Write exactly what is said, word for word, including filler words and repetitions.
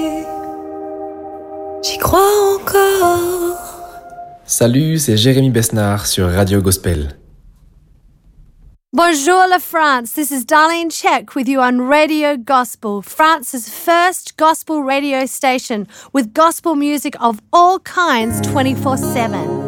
J'y crois encore. Salut, c'est Jérémy Besnard sur Radio Gospel. Bonjour la France, this is Darlene Check with you on Radio Gospel, France's first gospel radio station with gospel music of all kinds twenty-four seven.